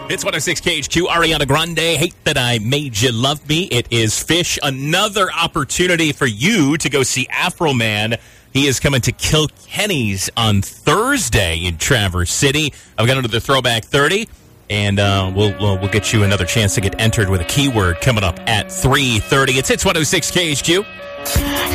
It's 106 KHQ, Ariana Grande, Hate That I Made You Love Me. It is Fish. Another opportunity for you to go see Afroman. He is coming to Kilkenny's on Thursday in Traverse City. I've got into the Throwback 30, and we'll get you another chance to get entered with a keyword coming up at 3:30. It's 106 KHQ.